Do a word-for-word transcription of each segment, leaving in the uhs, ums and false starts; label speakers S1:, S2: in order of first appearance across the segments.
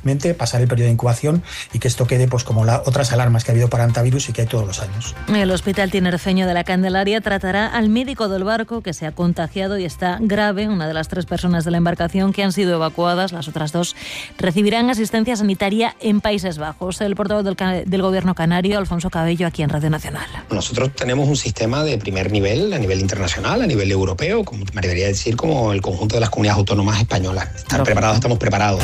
S1: velozmente, pasar el periodo de incubación y que esto quede pues como la, otras alarmas que ha habido para hantavirus y que hay todos los años.
S2: El Hospital Tinerfeño de la Candelaria tratará al médico del barco que se ha contagiado y está grave, una de las tres personas de la embarcación que han sido evacuadas. Las otras dos recibirán asistencia sanitaria en Países Bajos. El portavoz del, del Gobierno canario, Alfonso Cabello, aquí en Radio Nacional.
S3: Nosotros tenemos un sistema de primer nivel, a nivel internacional, a nivel europeo, como me debería decir, como el conjunto de las comunidades autónomas españolas. Estar no. preparados, estamos preparados.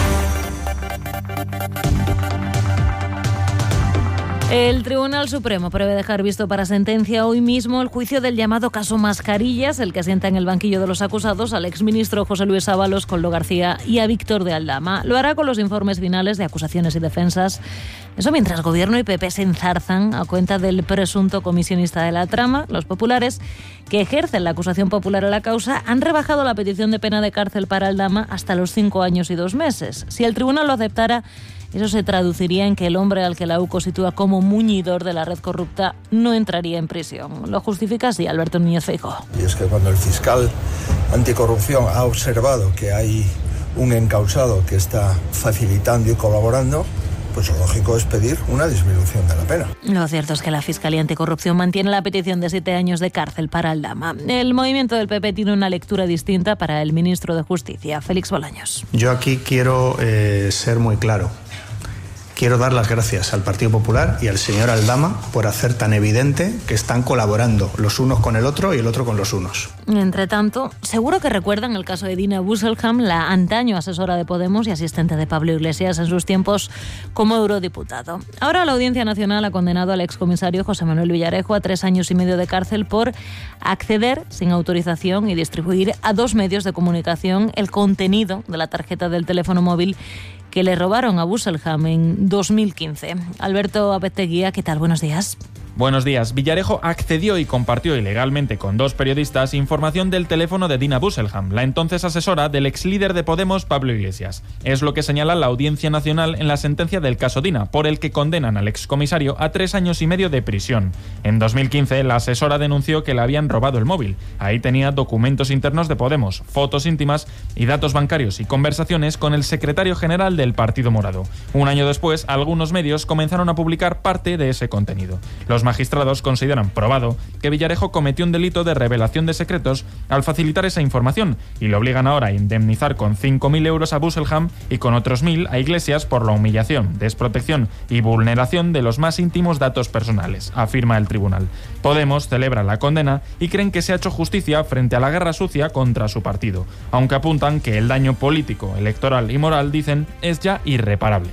S2: El Tribunal Supremo prevé dejar visto para sentencia hoy mismo el juicio del llamado caso Mascarillas, el que sienta en el banquillo de los acusados al exministro José Luis Ábalos, Koldo García y a Víctor de Aldama. Lo hará con los informes finales de acusaciones y defensas. Eso mientras Gobierno y P P se enzarzan a cuenta del presunto comisionista de la trama. Los populares, que ejercen la acusación popular a la causa, han rebajado la petición de pena de cárcel para Aldama hasta los cinco años y dos meses. Si el tribunal lo aceptara, eso se traduciría en que el hombre al que la U C O sitúa como muñidor de la red corrupta no entraría en prisión. Lo justifica así Alberto Núñez Feijóo.
S4: Y es que cuando el fiscal anticorrupción ha observado que hay un encausado que está facilitando y colaborando, pues lo lógico es pedir una disminución de la pena.
S2: Lo cierto es que la Fiscalía Anticorrupción mantiene la petición de siete años de cárcel para Aldama. El movimiento del P P tiene una lectura distinta para el ministro de Justicia, Félix Bolaños.
S5: Yo aquí quiero eh, ser muy claro. Quiero dar las gracias al Partido Popular y al señor Aldama por hacer tan evidente que están colaborando los unos con el otro y el otro con los unos.
S2: Entre tanto, seguro que recuerdan el caso de Dina Busselham, la antaño asesora de Podemos y asistente de Pablo Iglesias en sus tiempos como eurodiputado. Ahora la Audiencia Nacional ha condenado al excomisario José Manuel Villarejo a tres años y medio de cárcel por acceder sin autorización y distribuir a dos medios de comunicación el contenido de la tarjeta del teléfono móvil que le robaron a Busselham en dos mil quince. Alberto Apeteguía, ¿qué tal? Buenos días.
S6: Buenos días. Villarejo accedió y compartió ilegalmente con dos periodistas información del teléfono de Dina Busselham, la entonces asesora del ex líder de Podemos, Pablo Iglesias. Es lo que señala la Audiencia Nacional en la sentencia del caso Dina, por el que condenan al excomisario a tres años y medio de prisión. En dos mil quince, la asesora denunció que le habían robado el móvil. Ahí tenía documentos internos de Podemos, fotos íntimas y datos bancarios y conversaciones con el secretario general del Partido Morado. Un año después, algunos medios comenzaron a publicar parte de ese contenido. Los magistrados consideran probado que Villarejo cometió un delito de revelación de secretos al facilitar esa información y le obligan ahora a indemnizar con cinco mil euros a Busselham y con otros mil a Iglesias por la humillación, desprotección y vulneración de los más íntimos datos personales, afirma el tribunal. Podemos celebra la condena y creen que se ha hecho justicia frente a la guerra sucia contra su partido, aunque apuntan que el daño político, electoral y moral, dicen, es ya irreparable.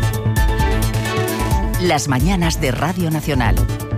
S7: Las mañanas de Radio Nacional.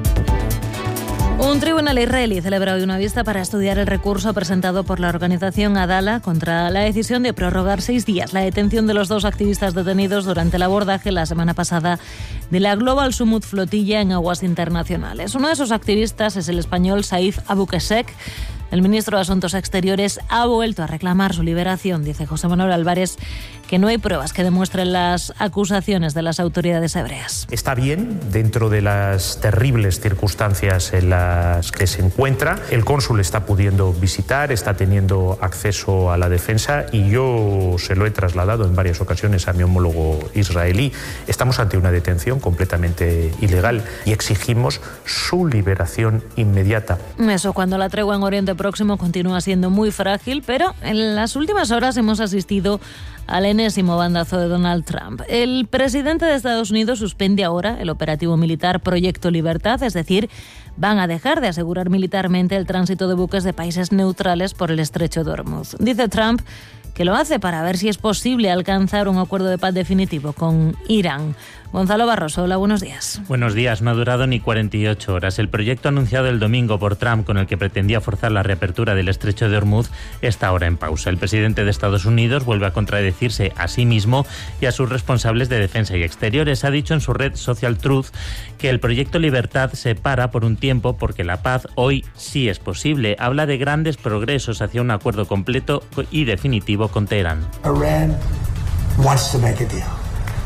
S2: Un tribunal israelí celebra hoy una vista para estudiar el recurso presentado por la organización Adala contra la decisión de prorrogar seis días la detención de los dos activistas detenidos durante el abordaje la semana pasada de la Global Summit Flotilla en aguas internacionales. Uno de esos activistas es el español Saif Abukesek. El ministro de Asuntos Exteriores ha vuelto a reclamar su liberación. Dice José Manuel Álvarez que no hay pruebas que demuestren las acusaciones de las autoridades hebreas.
S8: Está bien, dentro de las terribles circunstancias en las que se encuentra. El cónsul está pudiendo visitar, está teniendo acceso a la defensa y yo se lo he trasladado en varias ocasiones a mi homólogo israelí. Estamos ante una detención completamente ilegal y exigimos su liberación inmediata.
S2: Eso cuando la tregua en Oriente Próximo continúa siendo muy frágil, pero en las últimas horas hemos asistido al enésimo bandazo de Donald Trump. El presidente de Estados Unidos suspende ahora el operativo militar Proyecto Libertad, es decir, van a dejar de asegurar militarmente el tránsito de buques de países neutrales por el estrecho de Hormuz. Dice Trump que lo hace para ver si es posible alcanzar un acuerdo de paz definitivo con Irán. Gonzalo Barroso, hola, buenos días.
S9: Buenos días, no ha durado ni cuarenta y ocho horas. El proyecto anunciado el domingo por Trump, con el que pretendía forzar la reapertura del estrecho de Hormuz, está ahora en pausa. El presidente de Estados Unidos vuelve a contradecirse a sí mismo y a sus responsables de defensa y exteriores. Ha dicho en su red Social Truth que el proyecto Libertad se para por un tiempo porque la paz hoy sí es posible. Habla de grandes progresos hacia un acuerdo completo y definitivo con Teherán.
S10: Iran wants to make a deal.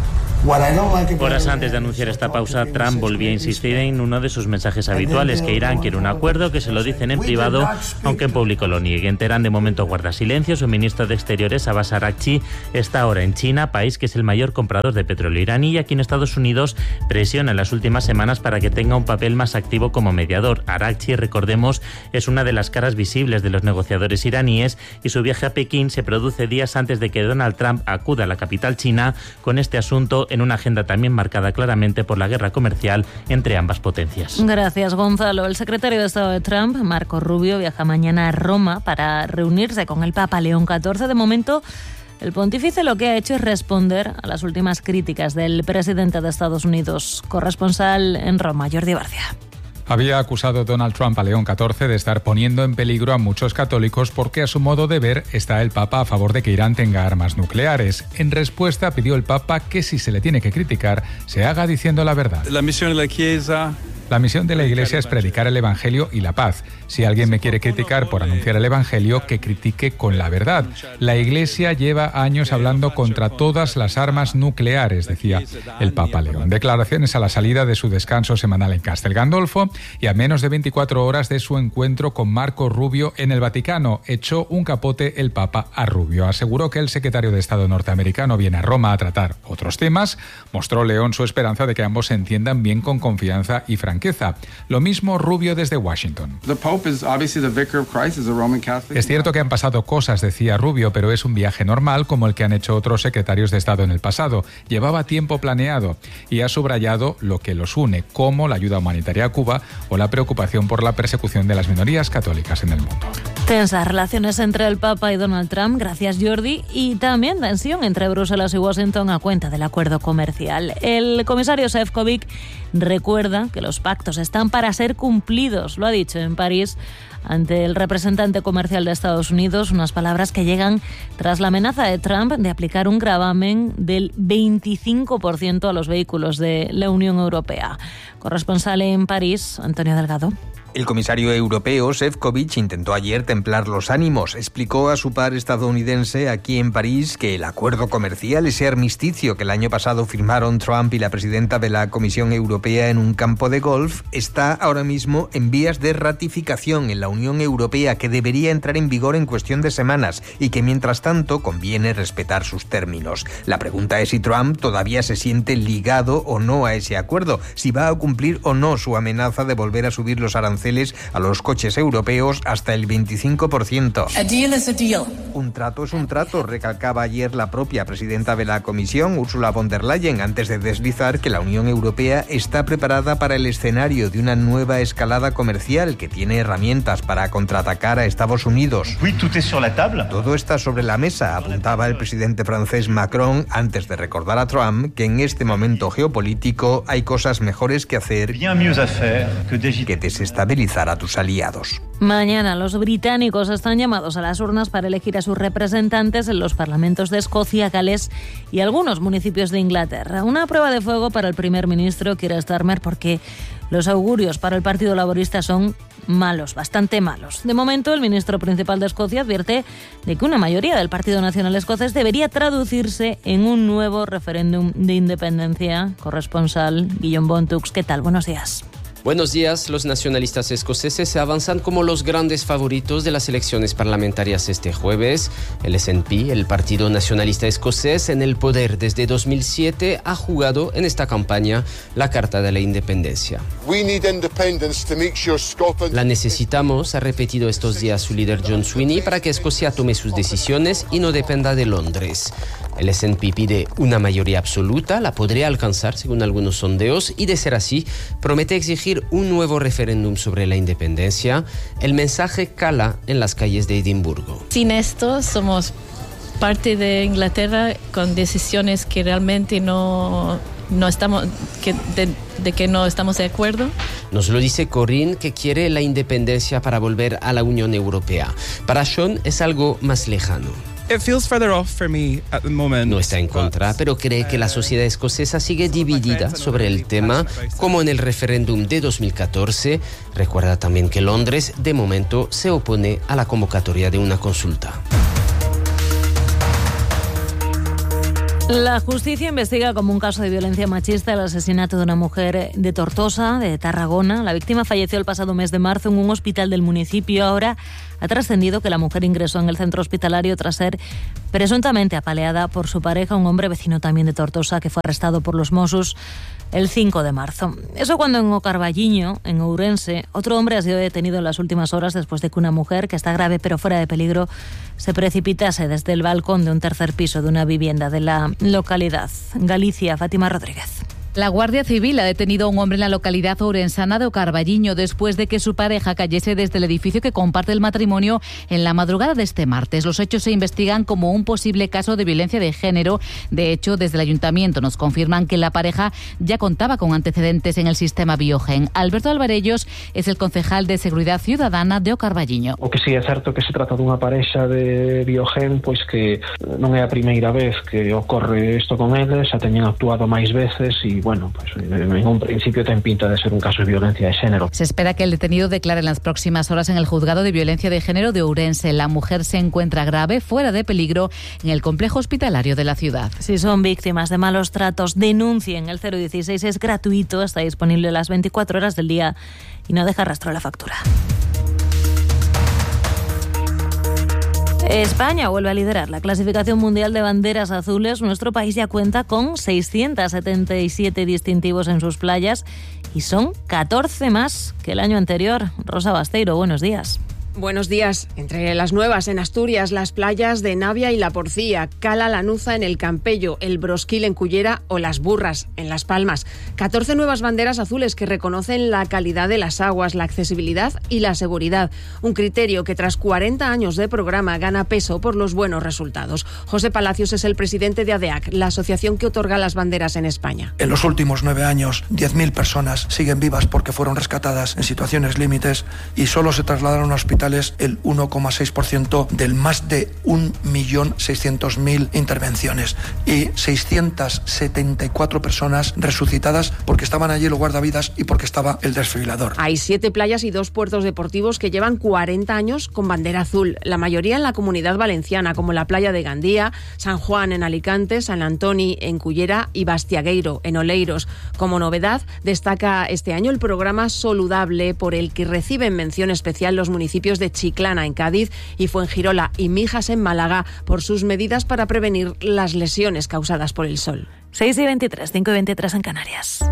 S9: Horas antes de anunciar esta pausa, Trump volvía a insistir en uno de sus mensajes habituales, que Irán quiere un acuerdo, que se lo dicen en privado, aunque en público lo niegue. En Teherán, de momento, guarda silencio. Su ministro de Exteriores, Abbas Araghchi, está ahora en China, país que es el mayor comprador de petróleo iraní, y aquí en Estados Unidos presiona en las últimas semanas para que tenga un papel más activo como mediador. Araghchi, recordemos, es una de las caras visibles de los negociadores iraníes, y su viaje a Pekín se produce días antes de que Donald Trump acuda a la capital china con este asunto en una agenda también marcada claramente por la guerra comercial entre ambas potencias.
S2: Gracias, Gonzalo. El secretario de Estado de Trump, Marco Rubio, viaja mañana a Roma para reunirse con el Papa León catorce. De momento, el pontífice lo que ha hecho es responder a las últimas críticas del presidente de Estados Unidos. Corresponsal en Roma, Jordi Barcia.
S10: Había acusado Donald Trump a León catorce de estar poniendo en peligro a muchos católicos porque, a su modo de ver, está el Papa a favor de que Irán tenga armas nucleares. En respuesta, pidió el Papa que, si se le tiene que criticar, se haga diciendo la verdad.
S11: La misión de la Iglesia...
S10: La misión de la Iglesia es predicar el Evangelio y la paz. Si alguien me quiere criticar por anunciar el Evangelio, que critique con la verdad. La Iglesia lleva años hablando contra todas las armas nucleares, decía el Papa León. Declaraciones a la salida de su descanso semanal en Castel Gandolfo y a menos de veinticuatro horas de su encuentro con Marco Rubio en el Vaticano. Echó un capote el Papa a Rubio. Aseguró que el secretario de Estado norteamericano viene a Roma a tratar otros temas. Mostró León su esperanza de que ambos se entiendan bien, con confianza y franqueza. Lo mismo Rubio desde Washington. Es cierto que han pasado cosas, decía Rubio, pero es un viaje normal como el que han hecho otros secretarios de Estado en el pasado. Llevaba tiempo planeado y ha subrayado lo que los une, como la ayuda humanitaria a Cuba o la preocupación por la persecución de las minorías católicas en el mundo.
S2: Tensas relaciones entre el Papa y Donald Trump, gracias Jordi, y también tensión entre Bruselas y Washington a cuenta del acuerdo comercial. El comisario Šefčovič recuerda que los pactos están para ser cumplidos, lo ha dicho en París ante el representante comercial de Estados Unidos, unas palabras que llegan tras la amenaza de Trump de aplicar un gravamen del veinticinco por ciento a los vehículos de la Unión Europea. Corresponsal en París, Antonio Delgado.
S12: El comisario europeo Šefčovič intentó ayer templar los ánimos. Explicó a su par estadounidense aquí en París que el acuerdo comercial, ese armisticio que el año pasado firmaron Trump y la presidenta de la Comisión Europea en un campo de golf, está ahora mismo en vías de ratificación en la Unión Europea, que debería entrar en vigor en cuestión de semanas, y que mientras tanto conviene respetar sus términos. La pregunta es si Trump todavía se siente ligado o no a ese acuerdo, si va a cumplir o no su amenaza de volver a subir los aranceles a los coches europeos hasta el veinticinco por ciento.
S13: A deal is a deal.
S12: Un trato es un trato, recalcaba ayer la propia presidenta de la Comisión, Ursula von der Leyen, antes de deslizar que la Unión Europea está preparada para el escenario de una nueva escalada comercial, que tiene herramientas para contraatacar a Estados Unidos.
S13: Oui, tout est sur la table.
S12: Todo está sobre la mesa, apuntaba el presidente francés Macron, antes de recordar a Trump que en este momento geopolítico hay cosas mejores que hacer que desestabilizar a tus aliados.
S2: Mañana los británicos están llamados a las urnas para elegir a sus representantes en los parlamentos de Escocia, Gales y algunos municipios de Inglaterra. Una prueba de fuego para el primer ministro Keir Starmer, porque los augurios para el Partido Laborista son malos, bastante malos. De momento, el ministro principal de Escocia advierte de que una mayoría del Partido Nacional Escocés debería traducirse en un nuevo referéndum de independencia. Corresponsal Guillaume Bontux, ¿qué tal? Buenos días.
S14: Buenos días. Los nacionalistas escoceses se avanzan como los grandes favoritos de las elecciones parlamentarias este jueves. El S and P, el Partido Nacionalista Escocés, en el poder desde dos mil siete, ha jugado en esta campaña la carta de la independencia. La necesitamos, ha repetido estos días su líder John Sweeney, para que Escocia tome sus decisiones y no dependa de Londres. El S and P pide una mayoría absoluta, la podría alcanzar según algunos sondeos, y de ser así, promete exigir un nuevo referéndum sobre la independencia. El mensaje cala en las calles de Edimburgo.
S15: Sin esto, somos parte de Inglaterra con decisiones que realmente no, no estamos, que de, de que no estamos de acuerdo.
S14: Nos lo dice Corinne, que quiere la independencia para volver a la Unión Europea. Para Sean es algo más lejano.
S16: It feels further off for me at the moment.
S14: No está en contra, pero cree que la sociedad escocesa sigue dividida sobre el tema, como en el referéndum de dos mil catorce. Recuerda también que Londres, de momento, se opone a la convocatoria de una consulta.
S2: La justicia investiga como un caso de violencia machista el asesinato de una mujer de Tortosa, de Tarragona. La víctima falleció el pasado mes de marzo en un hospital del municipio. Ahora ha trascendido que la mujer ingresó en el centro hospitalario tras ser presuntamente apaleada por su pareja, un hombre vecino también de Tortosa, que fue arrestado por los Mossos el cinco de marzo. Eso cuando en O Carballiño, en Ourense, otro hombre ha sido detenido en las últimas horas después de que una mujer, que está grave pero fuera de peligro, se precipitase desde el balcón de un tercer piso de una vivienda de la localidad. Galicia, Fátima Rodríguez.
S11: La Guardia Civil ha detenido a un hombre en la localidad ourensana de O Carballiño después de que su pareja cayese desde el edificio que comparte el matrimonio en la madrugada de este martes. Los hechos se investigan como un posible caso de violencia de género. De hecho, desde el ayuntamiento nos confirman que la pareja ya contaba con antecedentes en el sistema Biogen. Alberto Alvarellos es el concejal de Seguridad Ciudadana de O Carballiño.
S17: O que si é certo que se trata dunha parexa de Biogen, pois que non é a primeira vez que ocorre isto con eles, xa teñen actuado máis veces e bueno, pues en un principio ten pinta de ser un caso de violencia de género.
S11: Se espera que el detenido declare en las próximas horas en el juzgado de violencia de género de Ourense. La mujer se encuentra grave, fuera de peligro, en el complejo hospitalario de la ciudad.
S2: Si son víctimas de malos tratos, denuncien. El cero dieciséis es gratuito, está disponible las veinticuatro horas del día y no deja rastro a la factura. España vuelve a liderar la clasificación mundial de banderas azules. Nuestro país ya cuenta con seiscientos setenta y siete distintivos en sus playas y son catorce más que el año anterior. Rosa Basteiro, buenos días.
S18: Buenos días. Entre las nuevas en Asturias, las playas de Navia y La Porcía, Cala Lanuza en el Campello, el Brosquil en Cullera o Las Burras en Las Palmas. catorce nuevas banderas azules que reconocen la calidad de las aguas, la accesibilidad y la seguridad. Un criterio que tras cuarenta años de programa gana peso por los buenos resultados. José Palacios es el presidente de ADEAC, la asociación que otorga las banderas en España.
S19: En los últimos nueve años, diez mil personas siguen vivas porque fueron rescatadas en situaciones límites y solo se trasladaron a hospitales el uno coma seis por ciento del más de un millón seiscientos mil intervenciones y seiscientas setenta y cuatro personas resucitadas porque estaban allí los guardavidas y porque estaba el desfibrilador.
S18: Hay siete playas y dos puertos deportivos que llevan cuarenta años con bandera azul, la mayoría en la Comunidad Valenciana, como la playa de Gandía, San Juan en Alicante, San Antoni en Cullera y Bastiagueiro en Oleiros. Como novedad, destaca este año el programa Soludable, por el que reciben mención especial los municipios de Chiclana en Cádiz y Fuengirola y Mijas en Málaga por sus medidas para prevenir las lesiones causadas por el sol.
S2: seis y veintitrés, cinco y veintitrés en Canarias.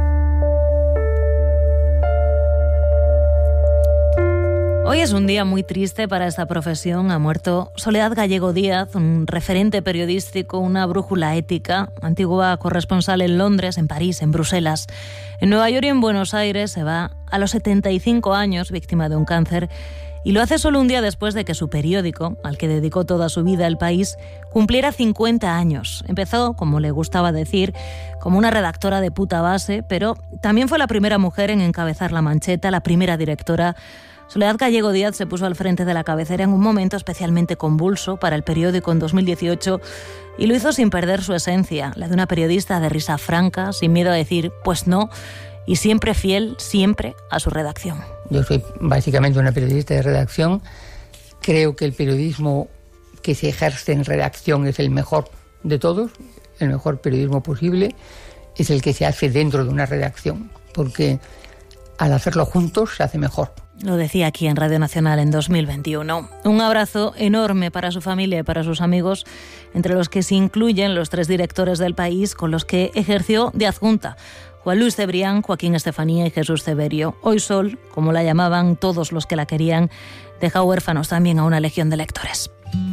S2: Hoy es un día muy triste para esta profesión. Ha muerto Soledad Gallego Díaz, un referente periodístico, una brújula ética, antigua corresponsal en Londres, en París, en Bruselas. En Nueva York y en Buenos Aires se va a los setenta y cinco años, víctima de un cáncer. Y lo hace solo un día después de que su periódico, al que dedicó toda su vida El País, cumpliera cincuenta años. Empezó, como le gustaba decir, como una redactora de puta base, pero también fue la primera mujer en encabezar La Mancheta, la primera directora. Soledad Gallego Díaz se puso al frente de la cabecera en un momento especialmente convulso para el periódico en dos mil dieciocho y lo hizo sin perder su esencia, la de una periodista de risa franca, sin miedo a decir pues no, y siempre fiel, siempre a su redacción.
S20: Yo soy básicamente una periodista de redacción. Creo que el periodismo que se ejerce en redacción es el mejor de todos, el mejor periodismo posible, es el que se hace dentro de una redacción, porque al hacerlo juntos se hace mejor.
S2: Lo decía aquí en Radio Nacional en dos mil veintiuno. Un abrazo enorme para su familia y para sus amigos, entre los que se incluyen los tres directores del País con los que ejerció de adjunta: Juan Luis Cebrián, Joaquín Estefanía y Jesús Severio. Hoy Sol, como la llamaban todos los que la querían, deja huérfanos también a una legión de lectores.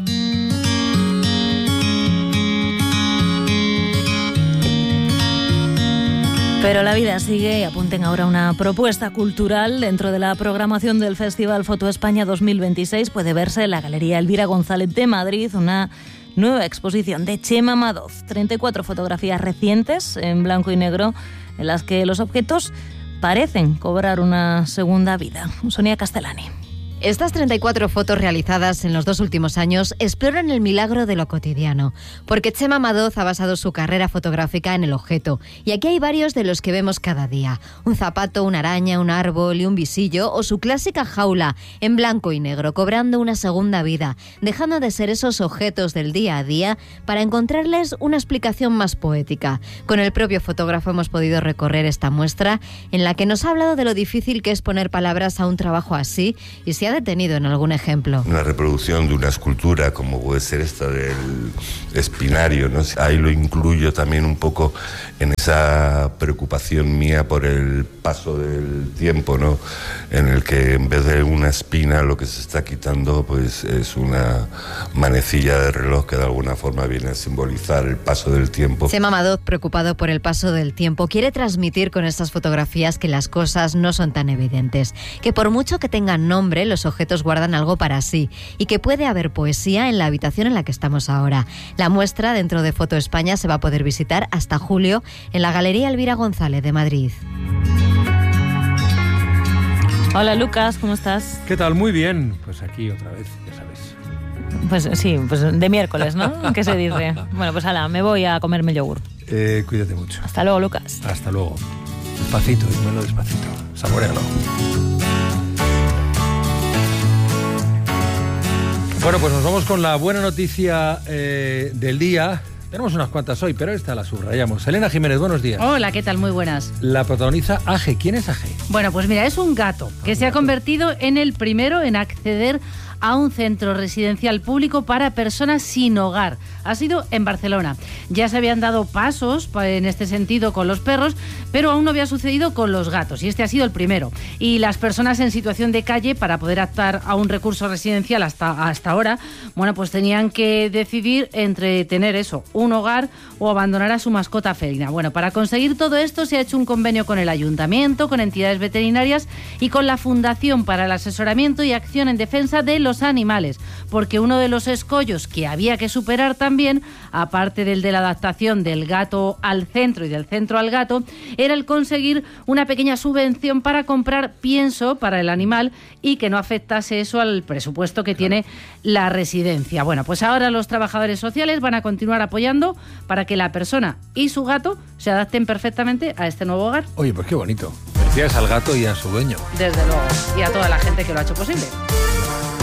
S2: Pero la vida sigue y apunten ahora una propuesta cultural. Dentro de la programación del Festival Foto España dos mil veintiséis puede verse en la Galería Elvira González de Madrid una nueva exposición de Chema Madoz. treinta y cuatro fotografías recientes en blanco y negro en las que los objetos parecen cobrar una segunda vida. Sonia Castellani.
S21: Estas treinta y cuatro fotos realizadas en los dos últimos años exploran el milagro de lo cotidiano, porque Txema Madoz ha basado su carrera fotográfica en el objeto, y aquí hay varios de los que vemos cada día. Un zapato, una araña, un árbol y un visillo, o su clásica jaula, en blanco y negro, cobrando una segunda vida, dejando de ser esos objetos del día a día para encontrarles una explicación más poética. Con el propio fotógrafo hemos podido recorrer esta muestra, en la que nos ha hablado de lo difícil que es poner palabras a un trabajo así, y si ha detenido en algún ejemplo.
S22: Una reproducción de una escultura como puede ser esta del Espinario, ¿no? Ahí lo incluyo también un poco en esa preocupación mía por el paso del tiempo, ¿no? En el que en vez de una espina lo que se está quitando pues es una manecilla de reloj que de alguna forma viene a simbolizar el paso del tiempo.
S21: Txema Madoz, preocupado por el paso del tiempo, quiere transmitir con estas fotografías que las cosas no son tan evidentes, que por mucho que tengan nombre, los objetos guardan algo para sí y que puede haber poesía en la habitación en la que estamos ahora. La muestra dentro de Foto España se va a poder visitar hasta julio en la Galería Elvira González de Madrid.
S2: Hola Lucas, ¿cómo estás?
S23: ¿Qué tal? Muy bien. Pues aquí otra vez, ya sabes.
S2: Pues sí, pues de miércoles, ¿no? ¿Qué se dice? Bueno, pues hala, me voy a comerme yogur.
S23: Eh, cuídate mucho.
S2: Hasta luego, Lucas.
S23: Hasta luego. Despacito, dímelo despacito. Saborealo. Bueno, pues nos vamos con la buena noticia eh, del día. Tenemos unas cuantas hoy, pero esta la subrayamos. Elena Jiménez, buenos días.
S24: Hola, ¿qué tal? Muy buenas.
S23: La protagoniza Aje. ¿Quién es Aje?
S24: Bueno, pues mira, es un gato que se ha convertido en el primero en acceder a un centro residencial público para personas sin hogar. Ha sido en Barcelona. Ya se habían dado pasos en este sentido con los perros, pero aún no había sucedido con los gatos, y este ha sido el primero. Y las personas en situación de calle, para poder optar a un recurso residencial hasta, hasta ahora, bueno, pues tenían que decidir entre tener eso, un hogar o abandonar a su mascota felina. Bueno, para conseguir todo esto se ha hecho un convenio con el ayuntamiento, con entidades veterinarias y con la Fundación para el Asesoramiento y Acción en Defensa de los Animales, porque uno de los escollos que había que superar también, aparte del de la adaptación del gato al centro y del centro al gato, era el conseguir una pequeña subvención para comprar pienso para el animal y que no afectase eso al presupuesto que tiene la residencia. Bueno, pues ahora los trabajadores sociales van a continuar apoyando para que la persona y su gato se adapten perfectamente a este nuevo hogar.
S23: Oye, pues qué bonito. Felicidades al gato y a su dueño.
S24: Desde luego, y a toda la gente que lo ha hecho posible.